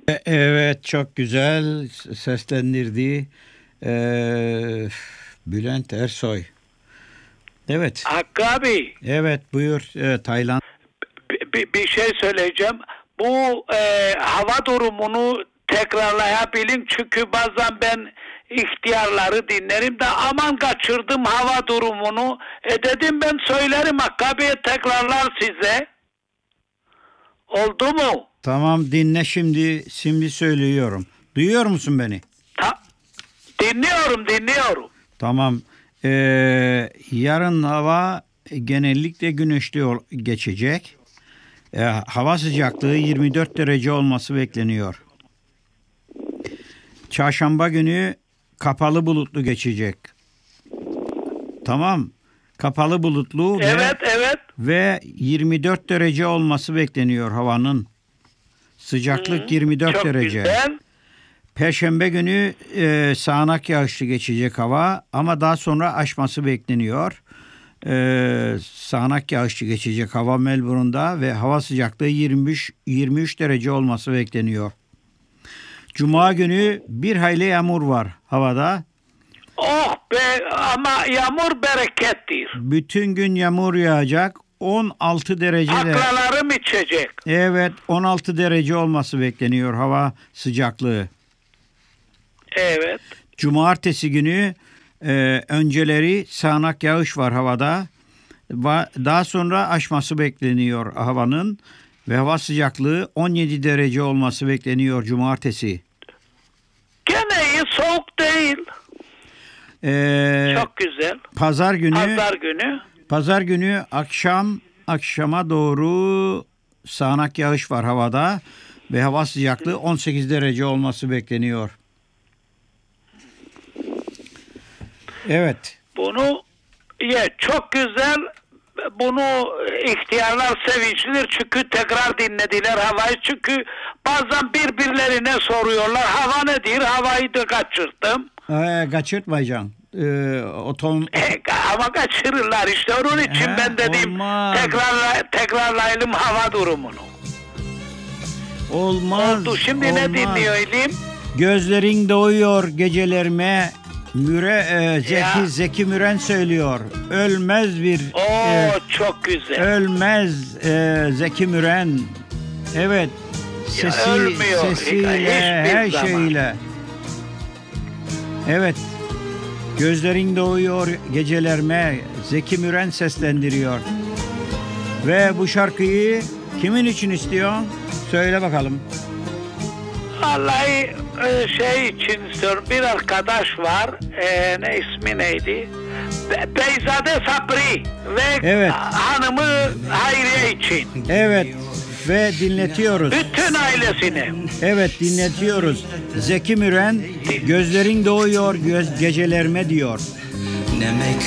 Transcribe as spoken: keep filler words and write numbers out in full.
E- Evet, çok güzel seslendirdi Ee, Bülent Ersoy. Evet, Hakkı abi, evet buyur. Ee, Tayland. bi- bi- bir şey söyleyeceğim. Bu e, hava durumunu tekrarlayabilin çünkü bazen ben ihtiyarları dinlerim de aman kaçırdım hava durumunu. E dedim ben söylerim Hakkı abiye tekrarlar size. Oldu mu? Tamam, dinle şimdi. Şimdi söylüyorum. Duyuyor musun beni? Ta- dinliyorum dinliyorum. Tamam. Ee, yarın hava genellikle güneşli ol- geçecek. Ee, hava sıcaklığı yirmi dört derece olması bekleniyor. Çarşamba günü kapalı bulutlu geçecek. Tamam. Kapalı bulutlu ve Evet evet. ve yirmi dört derece olması bekleniyor havanın. Sıcaklık Hı, yirmi dört çok derece. güzel. Perşembe günü e, sağanak yağışlı geçecek hava ama daha sonra aşması bekleniyor. E, sağanak yağışlı geçecek hava Melbourne'da ve hava sıcaklığı yirmi üç yirmi üç derece olması bekleniyor. Cuma günü bir hayli yağmur var havada. Oh be ama yağmur berekettir. Bütün gün yağmur yağacak. on altı derecede. Aklalarım içecek. Evet, on altı derece olması bekleniyor hava sıcaklığı. Evet. Cumartesi günü e, önceleri sağanak yağış var havada. Va- Daha sonra aşması bekleniyor havanın ve hava sıcaklığı on yedi derece olması bekleniyor cumartesi. Gene iyi, soğuk değil. E, Çok güzel. Pazar günü Pazar günü. Pazar günü akşam akşama doğru sağanak yağış var havada ve hava sıcaklığı on sekiz derece olması bekleniyor. Evet. Bunu ye çok güzel. Bunu ihtiyarlar sevinçlidir çünkü tekrar dinlediler havayı çünkü bazen birbirlerine soruyorlar hava nedir, havayı da kaçırdım. Ee, kaçırtmayacaksın. Ee, otom E, ama kaçırırlar işte onun için He, ben dedim olmaz. tekrarla, tekrarlayalım hava durumunu. olmaz. Oldu şimdi olmaz. ne dinleyelim? Gözlerin doğuyor gecelerime. Müre e, Zeki Ya. Zeki Müren söylüyor. Ölmez bir Oo e, çok güzel. ölmez e, Zeki Müren. Evet. Sesi, ölmüyor. sesiyle, Hiçbir her zaman. şeyiyle. Evet. Gözlerin doğuyor gecelerime. Zeki Müren seslendiriyor. Ve bu şarkıyı kimin için istiyor? Söyle bakalım. Vallahi e, şey için istiyorum. Bir arkadaş var. E, ne ismi neydi? Be- Beyzade Sabri ve Evet. hanımı Hayriye için. Evet. Ve dinletiyoruz. Bütün ailesine. Evet, dinletiyoruz. Zeki Müren gözlerin doğuyor göz gecelerime diyor. Ne